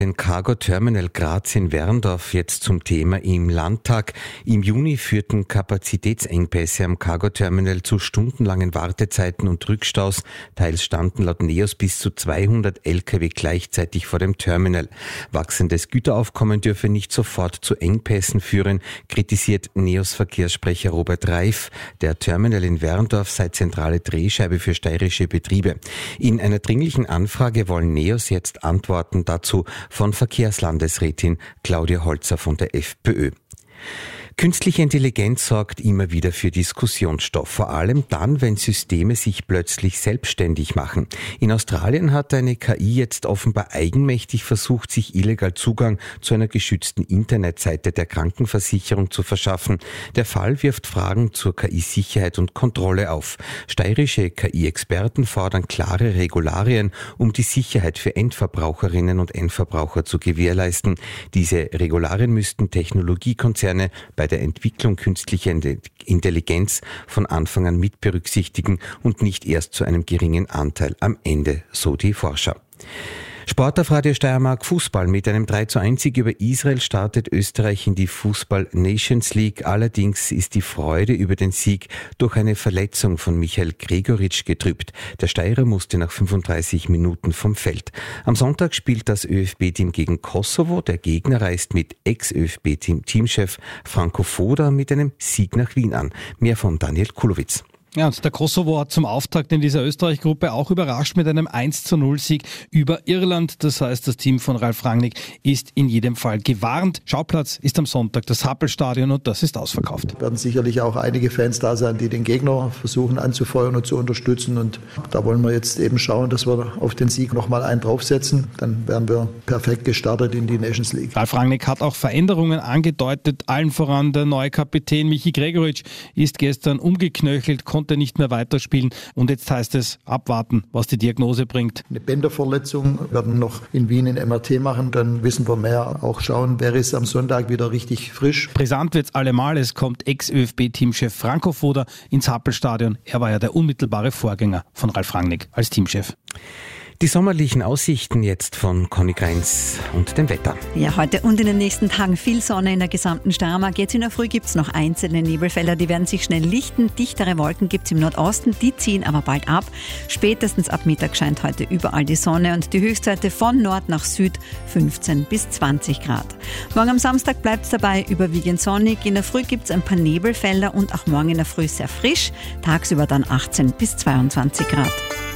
Den Cargo Terminal Graz in Werndorf jetzt zum Thema im Landtag. Im Juni führten Kapazitätsengpässe am Cargo Terminal zu stundenlangen Wartezeiten und Rückstaus. Teils standen laut NEOS bis zu 200 Lkw gleichzeitig vor dem Terminal. Wachsendes Güteraufkommen dürfe nicht sofort zu Engpässen führen, kritisiert NEOS-Verkehrssprecher Robert Reif. Der Terminal in Werndorf sei zentrale Drehscheibe für steirische Betriebe. In einer dringlichen Anfrage wollen NEOS jetzt Antworten dazu von Verkehrslandesrätin Claudia Holzer von der FPÖ. Künstliche Intelligenz sorgt immer wieder für Diskussionsstoff, vor allem dann, wenn Systeme sich plötzlich selbstständig machen. In Australien hat eine KI jetzt offenbar eigenmächtig versucht, sich illegal Zugang zu einer geschützten Internetseite der Krankenversicherung zu verschaffen. Der Fall wirft Fragen zur KI-Sicherheit und Kontrolle auf. Steirische KI-Experten fordern klare Regularien, um die Sicherheit für Endverbraucherinnen und Endverbraucher zu gewährleisten. Diese Regularien müssten Technologiekonzerne bei der Entwicklung künstlicher Intelligenz von Anfang an mit berücksichtigen und nicht erst zu einem geringen Anteil am Ende, so die Forscher. Sport auf Radio Steiermark, Fußball. Mit einem 3:1 über Israel startet Österreich in die Fußball-Nations League. Allerdings ist die Freude über den Sieg durch eine Verletzung von Michael Gregoritsch getrübt. Der Steirer musste nach 35 Minuten vom Feld. Am Sonntag spielt das ÖFB-Team gegen Kosovo. Der Gegner reist mit Ex-ÖFB-Teamchef Franco Foda mit einem Sieg nach Wien an. Mehr von Daniel Kulowitz. Ja, und der Kosovo hat zum Auftakt in dieser Österreich-Gruppe auch überrascht mit einem 1:0-Sieg über Irland. Das heißt, das Team von Ralf Rangnick ist in jedem Fall gewarnt. Schauplatz ist am Sonntag das Happelstadion und das ist ausverkauft. Es werden sicherlich auch einige Fans da sein, die den Gegner versuchen anzufeuern und zu unterstützen. Und da wollen wir jetzt eben schauen, dass wir auf den Sieg nochmal einen draufsetzen. Dann werden wir perfekt gestartet in die Nations League. Ralf Rangnick hat auch Veränderungen angedeutet. Allen voran der neue Kapitän Michi Gregoritsch ist gestern umgeknöchelt, konnte nicht mehr weiterspielen und jetzt heißt es abwarten, was die Diagnose bringt. Eine Bänderverletzung, werden noch in Wien ein MRT machen, dann wissen wir mehr. Auch schauen, wer ist am Sonntag wieder richtig frisch. Brisant wird's allemal, es kommt Ex-ÖFB-Teamchef Franco Foda ins Happelstadion. Er war ja der unmittelbare Vorgänger von Ralf Rangnick als Teamchef. Die sommerlichen Aussichten jetzt von Conny Greins und dem Wetter. Ja, heute und in den nächsten Tagen viel Sonne in der gesamten Steiermark. Jetzt in der Früh gibt es noch einzelne Nebelfelder, die werden sich schnell lichten. Dichtere Wolken gibt es im Nordosten, die ziehen aber bald ab. Spätestens ab Mittag scheint heute überall die Sonne und die Höchstwerte von Nord nach Süd 15 bis 20 Grad. Morgen am Samstag bleibt es dabei überwiegend sonnig. In der Früh gibt es ein paar Nebelfelder und auch morgen in der Früh sehr frisch. Tagsüber dann 18 bis 22 Grad.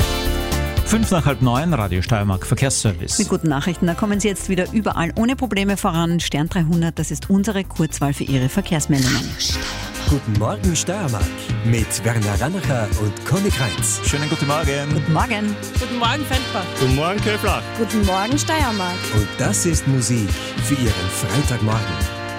8:55, Radio Steiermark Verkehrsservice. Mit guten Nachrichten, da kommen Sie jetzt wieder überall ohne Probleme voran. Stern 300, das ist unsere Kurzwahl für Ihre Verkehrsmeldungen. Guten Morgen Steiermark mit Werner Rannacher und Conny Kreitz. Schönen guten Morgen. Guten Morgen. Guten Morgen Feldbach. Guten Morgen Köflach. Guten Morgen Steiermark. Und das ist Musik für Ihren Freitagmorgen.